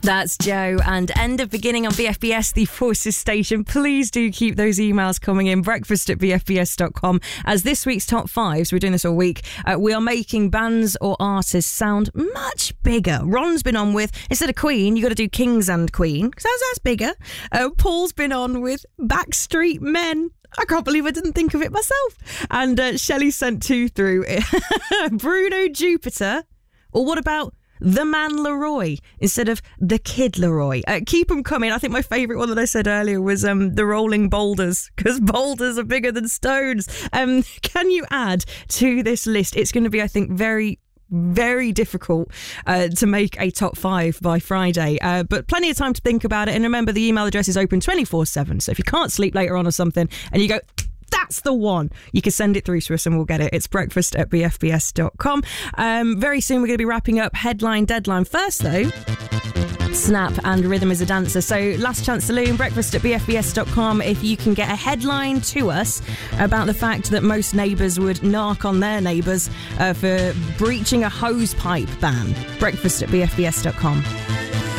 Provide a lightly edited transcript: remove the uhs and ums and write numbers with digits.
That's Joe, and end of beginning on BFBS, the Forces station. Please do keep those emails coming in, breakfast@bfbs.com. As this week's top fives, we're doing this all week, we are making bands or artists sound much bigger. Ron's been on with, instead of Queen, you got to do Kings and Queen, because that's bigger. Paul's been on with Backstreet Men. I can't believe I didn't think of it myself. And Shelley sent two through. Bruno Jupiter, or what about The Man Leroy instead of The Kid Leroy? Keep them coming. I think my favourite one that I said earlier was The Rolling Boulders, because boulders are bigger than stones. Can you add to this list? It's going to be, I think, very difficult to make a top five by Friday, but plenty of time to think about it. And remember, the email address is open 24/7, so if you can't sleep later on or something and you go, that's the one, you can send it through to us and we'll get it. It's breakfast@bfbs.com. Very soon we're going to be wrapping up Headline Deadline. First though, Snap and Rhythm is a Dancer. So Last Chance Saloon, breakfast@bfbs.com. If you can get a headline to us about the fact that most neighbours would narc on their neighbours for breaching a hose pipe ban, breakfast@bfbs.com.